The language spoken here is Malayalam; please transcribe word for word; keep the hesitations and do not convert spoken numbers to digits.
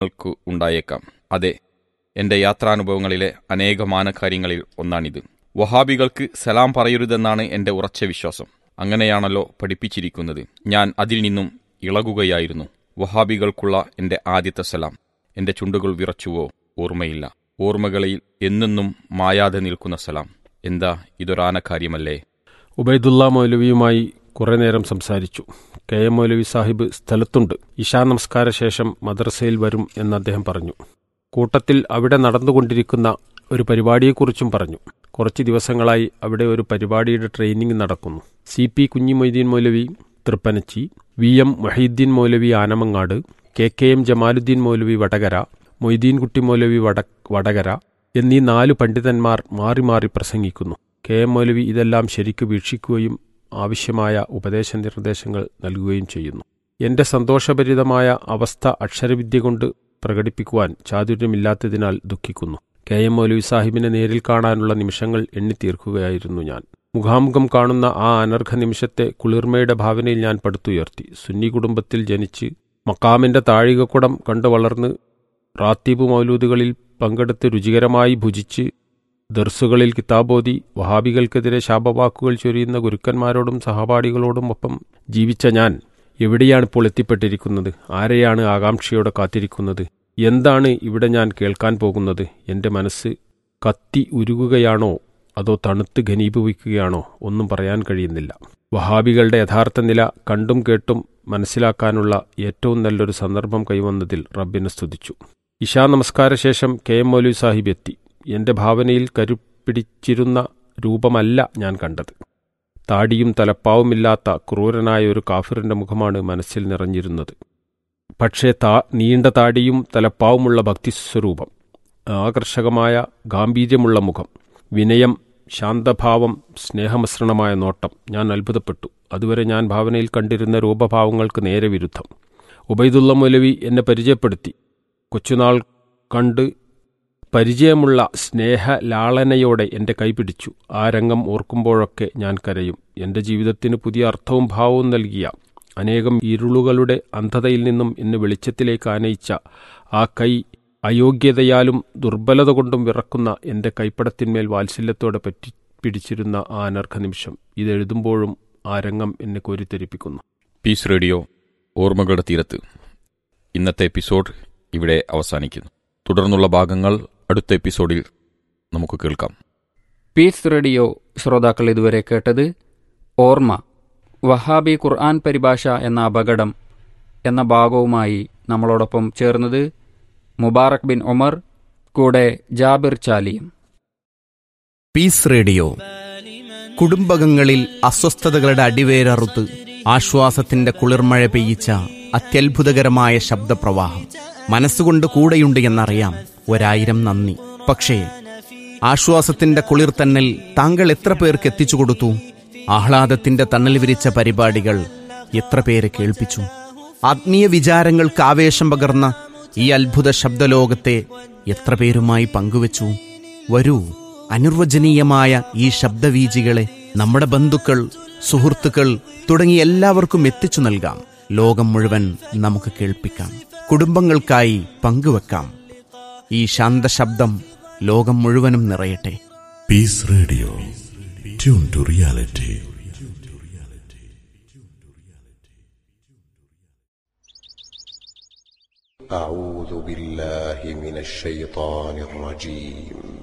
നിങ്ങൾക്ക് ഉണ്ടായേക്കാം. അതെ, എൻ്റെ യാത്രാനുഭവങ്ങളിലെ അനേകമാന കാര്യങ്ങളിൽ ഒന്നാണിത്. വഹാബികൾക്ക് സലാം പറയരുതെന്നാണ് എൻ്റെ ഉറച്ച വിശ്വാസം. അങ്ങനെയാണല്ലോ പഠിപ്പിച്ചിരിക്കുന്നത്. ഞാൻ അതിൽ നിന്നും ഇളകുകയായിരുന്നു. വഹാബികൾക്കുള്ള എൻ്റെ ആദ്യത്തെ സലാം. എൻ്റെ ചുണ്ടുകൾ വിറച്ചുവോ ഓർമ്മയില്ല. ഓർമ്മകളിൽ എന്നെന്നും മായാതെ നിൽക്കുന്ന സലാം. എന്താ ഇതൊരാനക്കാര്യമല്ലേ? ഉബൈദുള്ള മൗലവിയുമായി കുറെ നേരം സംസാരിച്ചു. കെ എം മൗലവി സാഹിബ് സ്ഥലത്തുണ്ട്. ഇശാ നമസ്കാര ശേഷം മദ്രസയിൽ വരും എന്ന് അദ്ദേഹം പറഞ്ഞു. കൂട്ടത്തിൽ അവിടെ നടന്നുകൊണ്ടിരിക്കുന്ന ഒരു പരിപാടിയെക്കുറിച്ചും പറഞ്ഞു. കുറച്ച് ദിവസങ്ങളായി അവിടെ ഒരു പരിപാടിയുടെ ട്രെയിനിങ് നടക്കുന്നു. സി പി കുഞ്ഞി മൊയ്തീൻ മൗലവി തൃപ്പനച്ചി, വി എം മൊഹീദ്ദീൻ മൗലവി Anamangad, K K M Jamaluddin മൗലവി വടകര, മൊയ്തീൻകുട്ടി മൗലവി വട വടകര എന്നീ നാലു പണ്ഡിതന്മാർ മാറി മാറി പ്രസംഗിക്കുന്നു. കെ എം മൗലവി ഇതെല്ലാം ശരിക്കു വീക്ഷിക്കുകയും ആവശ്യമായ ഉപദേശ നിർദ്ദേശങ്ങൾ നൽകുകയും ചെയ്യുന്നു. എന്റെ സന്തോഷഭരിതമായ അവസ്ഥ അക്ഷരവിദ്യ കൊണ്ട് പ്രകടിപ്പിക്കുവാൻ ചാതുര്യമില്ലാത്തതിനാൽ ദുഃഖിക്കുന്നു. കെ എം മൗലവി സാഹിബിനെ നേരിൽ കാണാനുള്ള നിമിഷങ്ങൾ എണ്ണിത്തീർക്കുകയായിരുന്നു ഞാൻ. മുഖാമുഖം കാണുന്ന ആ അനർഘ നിമിഷത്തെ കുളിർമയുടെ ഭാവനയിൽ ഞാൻ പടുത്തുയർത്തി. സുന്നി കുടുംബത്തിൽ ജനിച്ച് മക്കാമിന്റെ താഴികക്കുടം കണ്ടു വളർന്ന് റാത്തീബ് മൗലൂദുകളിൽ പങ്കെടുത്ത് രുചികരമായി ഭുജിച്ച് ദർസുകളിൽ കിതാബോധി വഹാബികൾക്കെതിരെ ശാപവാക്കുകൾ ചൊരിയുന്ന ഗുരുക്കന്മാരോടും സഹപാഠികളോടും ഒപ്പം ജീവിച്ച ഞാൻ എവിടെയാണിപ്പോൾ എത്തിപ്പെട്ടിരിക്കുന്നത്? ആരെയാണ് ആകാംക്ഷയോടെ കാത്തിരിക്കുന്നത്? എന്താണ് ഇവിടെ ഞാൻ കേൾക്കാൻ പോകുന്നത്? എൻ്റെ മനസ്സ് കത്തി ഉരുകുകയാണോ അതോ തണുത്ത് ഘനീഭവിക്കുകയാണോ? ഒന്നും പറയാൻ കഴിയുന്നില്ല. വഹാബികളുടെ യഥാർത്ഥ നില കണ്ടും കേട്ടും മനസ്സിലാക്കാനുള്ള ഏറ്റവും നല്ലൊരു സന്ദർഭം കൈവന്നതിൽ റബ്ബിനെ സ്തുതിച്ചു. ഇശാ നമസ്കാര ശേഷം കെ എം മൗലവി സാഹിബ് എത്തി. എന്റെ ഭാവനയിൽ കരുപ്പിടിച്ചിരുന്ന രൂപമല്ല ഞാൻ കണ്ടത്. താടിയും തലപ്പാവുമില്ലാത്ത ക്രൂരനായ ഒരു കാഫിറിന്റെ മുഖമാണ് മനസ്സിൽ നിറഞ്ഞിരുന്നത്. പക്ഷേ താ നീണ്ട താടിയും തലപ്പാവുമുള്ള ഭക്തിസ്വരൂപം, ആകർഷകമായ ഗാംഭീര്യമുള്ള മുഖം, വിനയം, ശാന്തഭാവം, സ്നേഹമിശ്രണമായ നോട്ടം. ഞാൻ അത്ഭുതപ്പെട്ടു. അതുവരെ ഞാൻ ഭാവനയിൽ കണ്ടിരുന്ന രൂപഭാവങ്ങൾക്ക് നേരെ വിരുദ്ധം. ഉബൈദുള്ള മൗലവി എന്നെ പരിചയപ്പെടുത്തി. കൊച്ചുനാൾ കണ്ട് പരിചയമുള്ള സ്നേഹലാളനയോടെ എൻ്റെ കൈപിടിച്ചു. ആ രംഗം ഓർക്കുമ്പോഴൊക്കെ ഞാൻ കരയും. എൻ്റെ ജീവിതത്തിന് പുതിയ അർത്ഥവും ഭാവവും നൽകിയ, അനേകം ഇരുളുകളുടെ അന്ധതയിൽ നിന്നും എന്നെ വെളിച്ചത്തിലേക്ക് ആനയിച്ച ആ കൈ അയോഗ്യതയാലും ദുർബലത കൊണ്ടും വിറക്കുന്ന എൻ്റെ കൈപ്പടത്തിന്മേൽ വാത്സല്യത്തോടെ പറ്റി പിടിച്ചിരുന്ന ആ അനർഘ നിമിഷം. ഇതെഴുതുമ്പോഴും ആ രംഗം എന്നെ കോരിത്തെരിപ്പിക്കുന്നു. പീസ് റേഡിയോ ഓർമ്മകളുടെ തീരത്ത് ഇന്നത്തെ എപ്പിസോഡ് ഇവിടെ അവസാനിക്കുന്നു. തുടർന്നുള്ള ഭാഗങ്ങൾ അടുത്ത എപ്പിസോഡിൽ നമുക്ക് കേൾക്കാം. പീസ് റേഡിയോ ശ്രോതാക്കൾ ഇതുവരെ കേട്ടത് ഓർമ്മ, വഹാബി ഖുർആൻ പരിഭാഷ എന്ന അപകടം എന്ന ഭാഗവുമായി നമ്മളോടൊപ്പം ചേർന്നത് മുബാറക് ബിൻ ഉമർ, കൂടെ ജാബിർ ചാലിയും. പീസ് റേഡിയോ കുടുംബകങ്ങളിൽ അസ്വസ്ഥതകളുടെ അടിവേരറുത്ത് ആശ്വാസത്തിന്റെ കുളിർമഴ പെയ്യിച്ച അത്യത്ഭുതകരമായ ശബ്ദപ്രവാഹം. മനസ്സുകൊണ്ട് കൂടെയുണ്ട് എന്നറിയാം, ഒരായിരം നന്ദി. പക്ഷേ ആശ്വാസത്തിന്റെ കുളിർ തന്നൽ താങ്കൾ എത്ര പേർക്ക് എത്തിച്ചു കൊടുത്തു? ആഹ്ലാദത്തിന്റെ തണൽ വിരിച്ച പരിപാടികൾ എത്ര പേരെ കേൾപ്പിച്ചു? ആത്മീയ വിചാരങ്ങൾക്ക് ആവേശം പകർന്ന ഈ അത്ഭുത ശബ്ദലോകത്തെ എത്ര പേരുമായി പങ്കുവച്ചു? വരൂ, അനിർവചനീയമായ ഈ ശബ്ദവീചികളെ നമ്മുടെ ബന്ധുക്കൾ, സുഹൃത്തുക്കൾ തുടങ്ങി എല്ലാവർക്കും എത്തിച്ചു നൽകാം. ലോകം മുഴുവൻ നമുക്ക് കേൾപ്പിക്കാം, കുടുംബങ്ങൾക്കായി പങ്കുവെക്കാം. ഈ ശാന്തശബ്ദം ലോകം മുഴുവനും നിറയട്ടെ. Piece radio, tune to reality. أعوذ بالله من الشيطان الرجيم